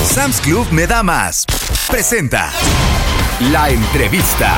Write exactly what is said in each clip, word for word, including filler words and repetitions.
Sam's Club me da más. Presenta La Entrevista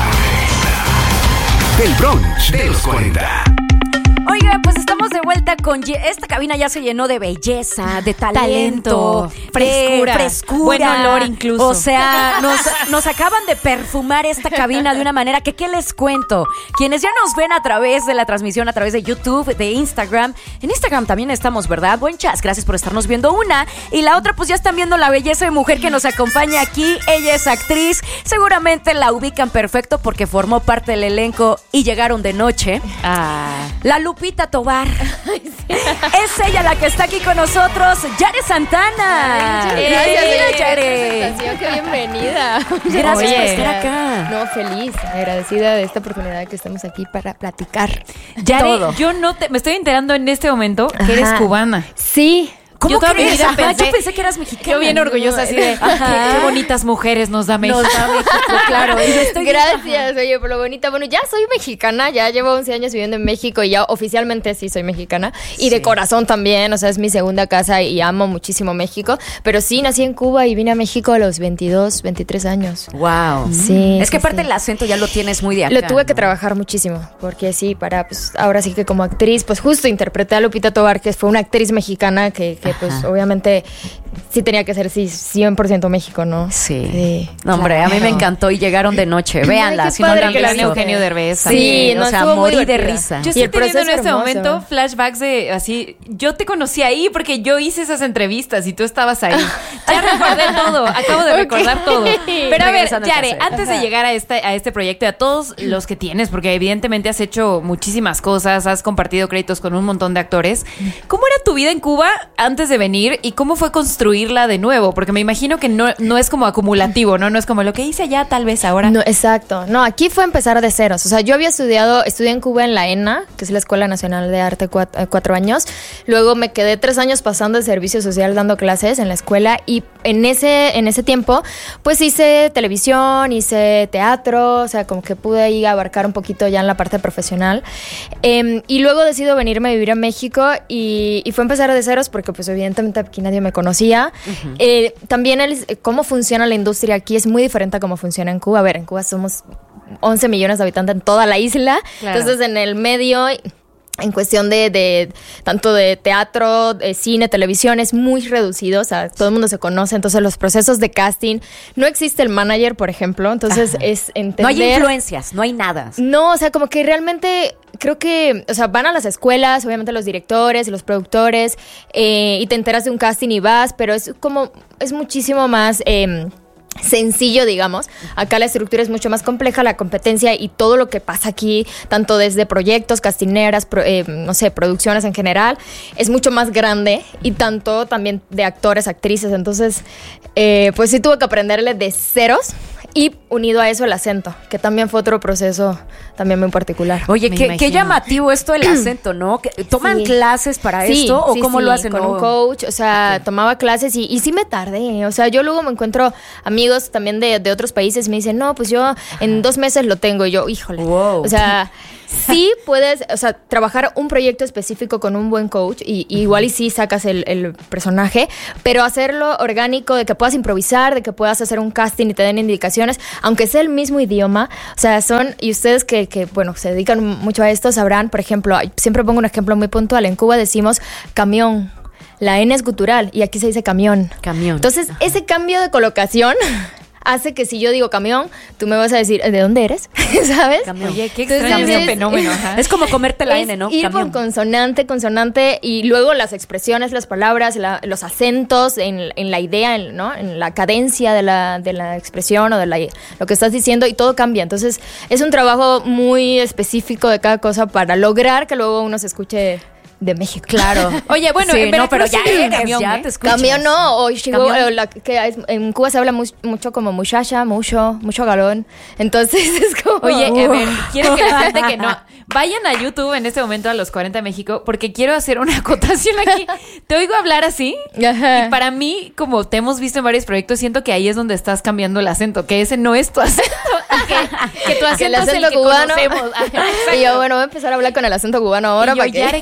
del brunch de los cuarenta. Oiga, pues estamos de vuelta con... Esta cabina ya se llenó de belleza, de talento, talento frescura, de frescura. Buen olor incluso. O sea, nos, nos acaban de perfumar esta cabina de una manera que, ¿qué les cuento? Quienes ya nos ven a través de la transmisión, a través de YouTube, de Instagram. En Instagram también estamos, ¿verdad? Buen chas, gracias por estarnos viendo una. Y la otra, pues ya están viendo la belleza de mujer que nos acompaña aquí. Ella es actriz. Seguramente la ubican perfecto porque formó parte del elenco y llegaron de noche. Ah. La Lupita Tobar. Ay, sí. Es ella la que está aquí con nosotros, Yare Santana. Ay, gracias, Bienvenida, Yare. Yare. Qué bienvenida. Gracias Oye, por estar acá. No, feliz, agradecida de esta oportunidad que estamos aquí para platicar. Yare, todo. yo no te, me estoy enterando en este momento que Ajá. eres cubana. Sí. ¿Cómo Yo toda mi crees? vida Ajá, pensé- yo pensé que eras mexicana. Yo bien orgullosa así de, Ajá. qué, qué bonitas mujeres nos da México. Nos da México, claro. Y yo estoy- Gracias, oye, por lo bonita. Bueno, ya soy mexicana, ya llevo once años viviendo en México y ya oficialmente sí soy mexicana. Y Sí. de corazón también, o sea, es mi segunda casa y amo muchísimo México. Pero sí, nací en Cuba y vine a México a los veintidós, veintitrés años. Wow. Sí. Es que sí, aparte sí. el acento ya lo tienes muy de acá. Lo tuve que ¿no? trabajar muchísimo, porque sí, para, pues, ahora sí que como actriz, pues justo interpreté a Lupita Tobar, que fue una actriz mexicana que, que pues, Ajá. obviamente sí tenía que ser, sí, cien por ciento México, ¿no? Sí. Sí, No, hombre, a mí me claro. encantó y llegaron de noche. Véanla, qué si no padre la han que la visto. vio Eugenio Derbez. Sí, también. no, o sea, estuvo muy morí de divertida. risa. Yo Y estoy el proceso teniendo en este hermoso. momento flashbacks de así. Yo te conocí ahí porque yo hice esas entrevistas y tú estabas ahí. Ya recordé todo. Acabo de recordar todo. Pero a ver, Regresando a Yare, casa. antes de Ajá. llegar a este, a este proyecto y a todos los que tienes, porque evidentemente has hecho muchísimas cosas, has compartido créditos con un montón de actores. ¿Cómo era tu vida en Cuba antes de venir y cómo fue construirla de nuevo? Porque me imagino que no, no es como acumulativo, ¿no? No es como lo que hice allá, tal vez ahora. No, exacto. No, aquí fue empezar de ceros. O sea, yo había estudiado, estudié en Cuba en la ENA, que es la Escuela Nacional de Arte, cuatro, cuatro años. Luego me quedé tres años pasando de servicio social dando clases en la escuela y en ese, en ese tiempo, pues hice televisión, hice teatro, o sea, como que pude ahí abarcar un poquito ya en la parte profesional. Eh, y luego decido venirme a vivir a México y, y fue empezar de ceros porque pues evidentemente aquí nadie me conocía. Uh-huh. Eh, también el, cómo funciona la industria aquí es muy diferente a cómo funciona en Cuba. A ver, en Cuba somos once millones de habitantes en toda la isla. Claro. Entonces, en el medio, en cuestión de, de tanto de teatro, de cine, televisión, es muy reducido. O sea, todo el mundo se conoce. Entonces, los procesos de casting, no existe el manager, por ejemplo. Entonces, Ajá. es entender... No hay influencias, no hay nada. No, o sea, como que realmente... Creo que, o sea, van a las escuelas, obviamente los directores y los productores, eh, y te enteras de un casting y vas, pero es como, es muchísimo más... Eh, sencillo, digamos. Acá la estructura es mucho más compleja, la competencia y todo lo que pasa aquí, tanto desde proyectos, castineras, pro, eh, no sé, producciones en general, es mucho más grande y tanto también de actores, actrices. Entonces, eh, pues sí tuve que aprenderle de ceros y unido a eso el acento, que también fue otro proceso también muy particular. Oye, qué, qué llamativo esto del acento, ¿no? ¿Toman sí. clases para sí, esto o sí, cómo sí, lo hacen? Con ¿no? un coach, o sea, okay. tomaba clases y, y sí me tardé. O sea, yo luego me encuentro amigos también de, de otros países y me dicen, no, pues yo Ajá. en dos meses lo tengo. Y yo, híjole. Wow. O sea... Sí puedes, o sea, trabajar un proyecto específico con un buen coach y, y igual y sí sacas el, el personaje, pero hacerlo orgánico, de que puedas improvisar, de que puedas hacer un casting y te den indicaciones, aunque sea el mismo idioma, o sea, son, y ustedes que, que bueno, se dedican mucho a esto sabrán, por ejemplo, siempre pongo un ejemplo muy puntual, en Cuba decimos camión, la N es gutural y aquí se dice camión. Camión. Entonces, Ajá. ese cambio de colocación... hace que si yo digo camión, tú me vas a decir, ¿de dónde eres? ¿Sabes? Camión. Oye, qué extraño ese fenómeno. Es como comerte la N, ¿no? Ir Camión. por consonante, consonante y luego las expresiones, las palabras, la, los acentos en, en la idea, en, ¿no? En la cadencia de la, de la expresión o de la, lo que estás diciendo y todo cambia. Entonces, es un trabajo muy específico de cada cosa para lograr que luego uno se escuche... de México. Claro. Oye, bueno, sí, en no, pero ya eres, camión, ya ¿eh? te escuchas. Camión no, o chico, Camión. La, que es, en Cuba se habla mu- mucho como muchacha, mucho, mucho galón. Entonces es como... Oye, uh. a ver, quiero que la gente que no... Vayan a YouTube en este momento a los cuarenta México, porque quiero hacer una acotación aquí. Te oigo hablar así, Ajá. y para mí, como te hemos visto en varios proyectos, siento que ahí es donde estás cambiando el acento, que ese no es tu acento. Que, que tu acento, Que el acento es el que cubano. conocemos. Ajá, Y yo, bueno, voy a empezar a hablar con el acento cubano ahora. Y yo, ¿para qué? Yare, qué bien te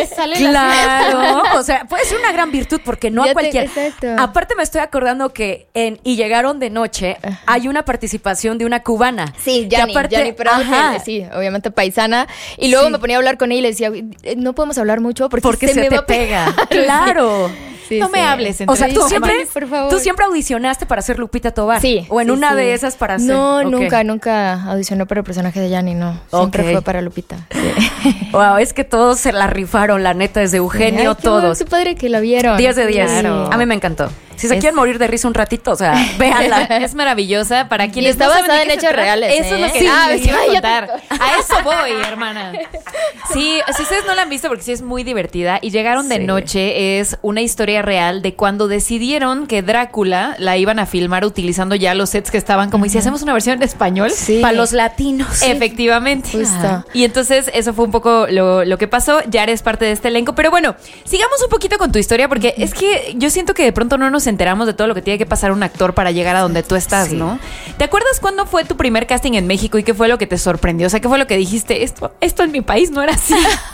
sale Claro, o sea, puede ser una gran virtud porque no Ya a te- cualquiera. exacto. Aparte me estoy acordando que en Y llegaron de noche hay una participación de una cubana. Sí, Que Yanni, aparte- Yanni Prado, ajá, que, sí, obviamente paisana. Y luego Sí. me ponía a hablar con ella y le decía, "Eh, no podemos hablar mucho porque, porque se, me te va a pega. pegar". Claro. Sí, No sí. me hables, O sea, tú entonces, siempre, Ay, por favor. tú siempre audicionaste para ser Lupita Tobar. Sí. O en sí, una sí. de esas para ser. No, ok. nunca, nunca audicionó para el personaje de Yanni, no. Siempre Ok. fue para Lupita. Sí. Wow, es que todos se la rifaron, la neta, desde Eugenio, Ay, qué bueno, todos. qué padre que la vieron. diez de diez. Claro. A mí me encantó. Si se Es- quieren morir de risa un ratito, o sea, véanla. Es maravillosa para quienes está no saben basada de en qué se hechos trata. reales, Eso es lo ¿eh? que Sí, ah, les sí, iba a ya te- contar. A eso voy, hermana. Sí, si ustedes no la han visto porque sí es muy divertida y llegaron de Sí. noche es una historia real de cuando decidieron que Drácula la iban a filmar utilizando ya los sets que estaban como y si hacemos una versión en español. Sí. Para los latinos. Efectivamente. Justo. Y entonces eso fue un poco lo, lo que pasó. Ya eres parte de este elenco. Pero bueno, sigamos un poquito con tu historia porque es que yo siento que de pronto no nos enteramos de todo lo que tiene que pasar un actor para llegar a donde tú estás, Sí. ¿no? ¿Te acuerdas cuándo fue tu primer casting en México y qué fue lo que te sorprendió? O sea, ¿qué fue lo que dijiste? Esto, esto en mi país no era así.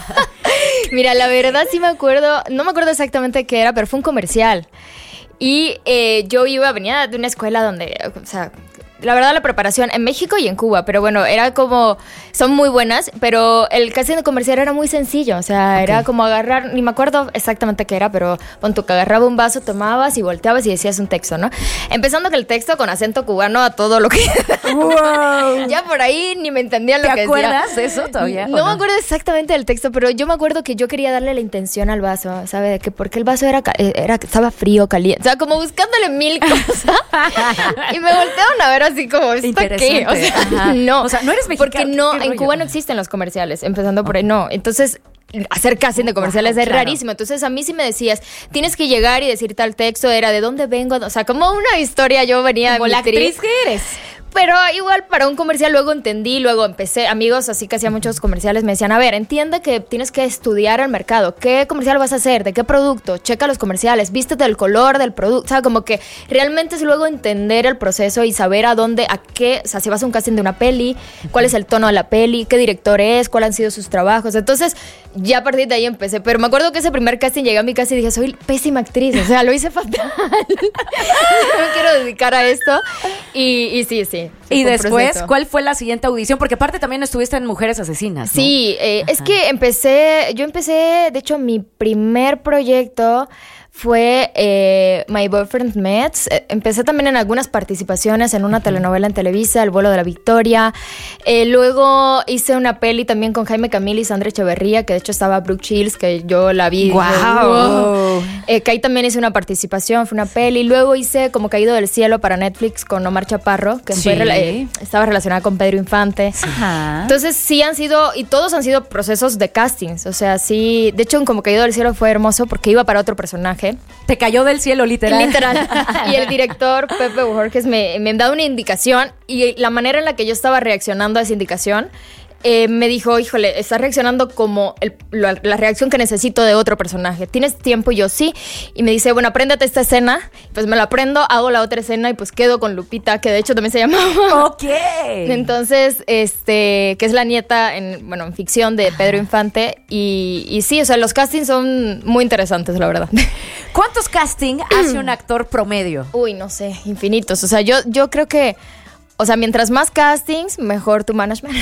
Mira, la verdad sí me acuerdo, no me acuerdo exactamente qué era, pero fue un comercial. Y eh, yo iba, venía de una escuela donde, o sea, la verdad la preparación en México y en Cuba, pero bueno, era como, son muy buenas, pero el casting de comercial era muy sencillo, o sea, era como agarrar, ni me acuerdo exactamente qué era, pero pon tú que agarraba un vaso, tomabas y volteabas y decías un texto, ¿no? Empezando con el texto con acento cubano a todo lo que... Wow. Ya por ahí ni me entendía lo ¿Te que acuerdas decía. de eso todavía? No, ¿o me acuerdo exactamente del texto, pero yo me acuerdo que yo quería darle la intención al vaso, ¿sabe? De que porque el vaso era, ca- eh, era estaba frío, caliente, o sea, como buscándole mil cosas. Y me voltearon a ver así como, ¿esto qué? Interesante, O sea, ajá. no. O sea, no eres mexicano, Porque no, ¿qué en rollo? Cuba no existen los comerciales, empezando por ahí, no. Entonces, hacer casting de comerciales Wow, es claro. rarísimo. Entonces, a mí sí me decías, tienes que llegar y decir tal texto, era de dónde vengo, o sea, como una historia, yo venía Como de la mi trip. actriz que eres. Pero igual para un comercial luego entendí, luego empecé, amigos así que hacían muchos comerciales me decían, a ver, entiende que tienes que estudiar el mercado, qué comercial vas a hacer, de qué producto, checa los comerciales, vístete del color del producto, o sea, como que realmente es luego entender el proceso y saber a dónde, a qué, o sea, si vas a un casting de una peli, cuál es el tono de la peli, qué director es, cuáles han sido sus trabajos, entonces ya a partir de ahí empecé, pero me acuerdo que ese primer casting llegué a mi casa y dije, soy pésima actriz, o sea, lo hice fatal, no me quiero dedicar a esto y, y sí, sí. Y fue un después, proceso. ¿cuál fue la siguiente audición? Porque aparte también estuviste en Mujeres Asesinas, ¿no? Sí, eh, es que empecé, yo empecé, de hecho, mi primer proyecto fue eh, My Boyfriend Mets. Eh, empecé también en algunas participaciones en una telenovela en Televisa, El vuelo de la Victoria. Eh, luego hice una peli también con Jaime Camil y Sandra Echeverría, que de hecho estaba Brooke Shields, que yo la vi. ¡Guau! Dije, "Wow". Eh, que ahí también hice una participación, fue una peli. Luego hice Como Caído del Cielo para Netflix con Omar Chaparro, que fue Sí. rela- eh, estaba relacionada con Pedro Infante. Ajá. Entonces sí han sido, y todos han sido procesos de castings, o sea, sí, de hecho en Como Caído del Cielo fue hermoso porque iba para otro personaje, Te cayó del cielo, literal. literal, y el director Pepe Borges me, me da una indicación y la manera en la que yo estaba reaccionando a esa indicación, eh, me dijo, híjole, estás reaccionando como el- la, la reacción que necesito de otro personaje, ¿tienes tiempo? Y yo sí, y me dice, bueno, apréndete esta escena, pues me la aprendo, hago la otra escena y pues quedo con Lupita, que de hecho también se llamaba. Ok. Entonces, este, que es la nieta en, bueno, en ficción de Pedro Infante. Y, y sí, o sea, los castings son muy interesantes, la verdad. ¿Cuántos casting hace un actor promedio? Uy, no sé, infinitos. O sea, yo, yo creo que, o sea, mientras más castings, mejor tu management.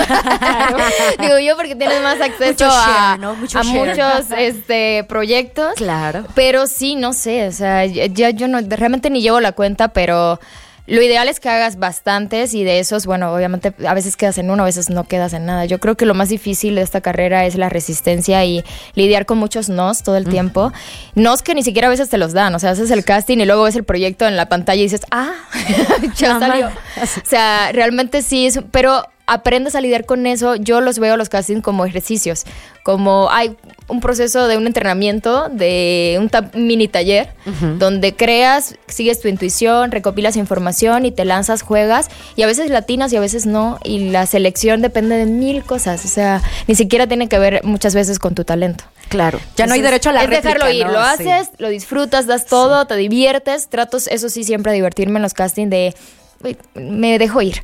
Digo yo porque tienes más acceso Mucho a, share, ¿no? Mucho a share. muchos este, proyectos. Claro. Pero sí, no sé, o sea, ya yo no, realmente ni llevo la cuenta, pero lo ideal es que hagas bastantes y de esos, bueno, obviamente a veces quedas en uno, a veces no quedas en nada. Yo creo que lo más difícil de esta carrera es la resistencia y lidiar con muchos nos todo el tiempo. Nos que ni siquiera a veces te los dan, o sea, haces el casting y luego ves el proyecto en la pantalla y dices, ah, ya Mamá. salió. O sea, realmente sí, es, pero aprendes a lidiar con eso. Yo los veo los castings como ejercicios, como hay un proceso de un entrenamiento, de un ta- mini taller, donde creas, sigues tu intuición, recopilas información y te lanzas, juegas, y a veces latinas y a veces no, y la selección depende de mil cosas, o sea, ni siquiera tiene que ver muchas veces con tu talento. Claro. Ya no hay Entonces, derecho a la es réplica, dejarlo ir, ¿no? lo Sí. haces, lo disfrutas, das todo, te diviertes, trato, eso sí, siempre a divertirme en los castings de, "Uy, me dejo ir".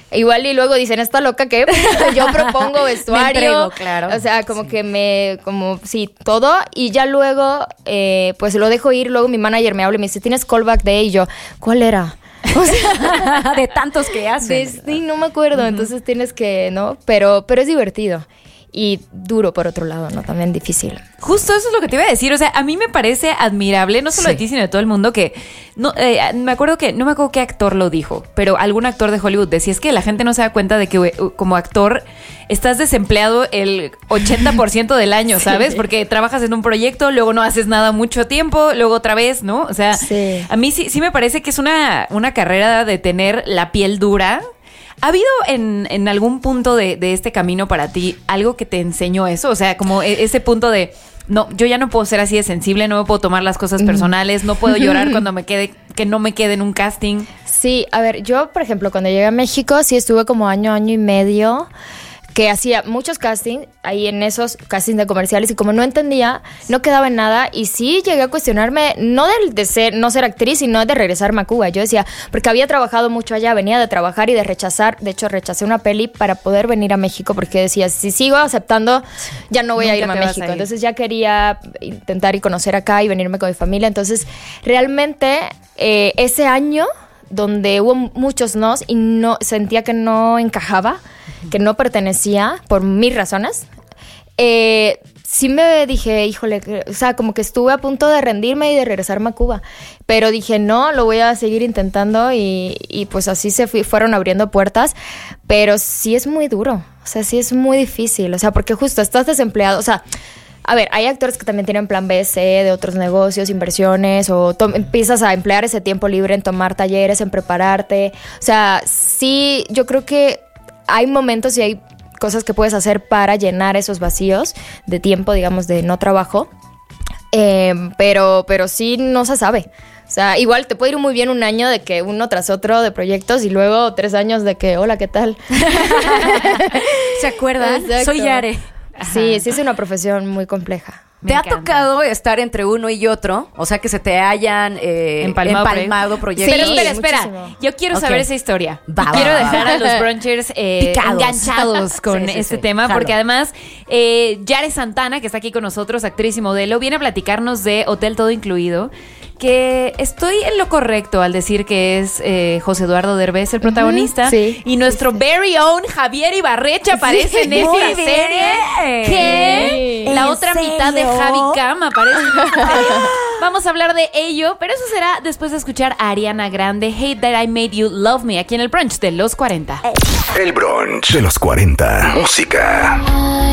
Igual y luego dicen, ¿está loca qué? Yo propongo vestuario. Me entrego, claro. O sea, como Sí. que me, como, sí, todo. Y ya luego, eh, pues lo dejo ir. Luego mi manager me habla y me dice, ¿tienes callback de? Y yo, ¿cuál era? O sea, de tantos que hacen. de- sí, no me acuerdo. Uh-huh. Entonces tienes que, ¿no? Pero, pero es divertido. Y duro por otro lado, ¿no? También difícil. Justo eso es lo que te iba a decir. O sea, a mí me parece admirable, no solo Sí. de ti, sino de todo el mundo, que no, eh, me acuerdo que, no me acuerdo qué actor lo dijo, pero algún actor de Hollywood decía, es que la gente no se da cuenta de que uh, como actor estás desempleado el ochenta por ciento del año, ¿sabes? Sí. Porque trabajas en un proyecto, luego no haces nada mucho tiempo, luego otra vez, ¿no? O sea, sí. a mí sí, sí me parece que es una, una carrera de tener la piel dura. ¿Ha habido en, en algún punto de, de este camino para ti algo que te enseñó eso? O sea, como ese punto de, no, yo ya no puedo ser así de sensible, no me puedo tomar las cosas personales, no puedo llorar cuando me quede, que no me quede en un casting. Sí, a ver, yo, por ejemplo, cuando llegué a México, sí estuve como año, año y medio, que hacía muchos castings, ahí en esos castings de comerciales, y como no entendía, no quedaba en nada, y sí llegué a cuestionarme, no de, de ser, no ser actriz, sino de regresarme a Cuba. Yo decía, porque había trabajado mucho allá, venía de trabajar y de rechazar, de hecho rechacé una peli para poder venir a México, porque decía, si sigo aceptando, ya no voy Nunca a irme a México. A ir. Entonces ya quería intentar y conocer acá y venirme con mi familia. Entonces, realmente, eh, ese año donde hubo muchos nos y no sentía que no encajaba, que no pertenecía por mis razones, eh, sí me dije, híjole, o sea, como que estuve a punto de rendirme y de regresarme a Cuba, pero dije, no, lo voy a seguir intentando y, y pues así se fui, fueron abriendo puertas, pero sí es muy duro, o sea, sí es muy difícil, o sea, porque justo estás desempleado, o sea, a ver, hay actores que también tienen plan B, C de otros negocios, inversiones, o to- empiezas a emplear ese tiempo libre en tomar talleres, en prepararte. O sea, sí, yo creo que hay momentos y hay cosas que puedes hacer para llenar esos vacíos de tiempo, digamos, de no trabajo. Eh, pero, pero sí no se sabe. O sea, igual te puede ir muy bien un año de que uno tras otro de proyectos y luego tres años de que, hola, ¿qué tal? ¿Se acuerdan? Exacto. Soy Yare. Sí, sí es una profesión muy compleja. ¿Te Me ha encanta. tocado estar entre uno y otro? O sea, que se te hayan eh, Empalmado empalmado, proyectos. Pero Sí, espera, espera. muchísimo. Yo quiero Ok. saber esa historia. Va, Y va, quiero va, dejar va. a los brunchers eh, Picados. enganchados con Sí, sí, este sí. tema, Jalo. porque además eh, Yare Santana, que está aquí con nosotros, actriz y modelo, viene a platicarnos de Hotel Todo Incluido. Que estoy en lo correcto al decir que es eh, José Eduardo Derbez el protagonista. sí, y nuestro sí, sí. very own Javier Ibarreche aparece en muy esta bien. serie. Que Sí. la ¿En otra mitad de serio? Javi Cam aparece en esta serie. Vamos a hablar de ello, pero eso será después de escuchar a Ariana Grande, Hate That I Made You Love Me, aquí en el brunch de los cuarenta. El brunch de los cuarenta. Música.